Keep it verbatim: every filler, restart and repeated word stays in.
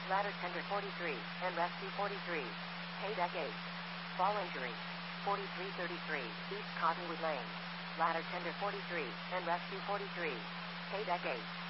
Ladder tender forty-three, and rescue forty-three. Paydeck eight. Fall injury. forty-three thirty-three, East Cottonwood Lane. Ladder tender forty-three, and rescue forty-three. Paydeck eight.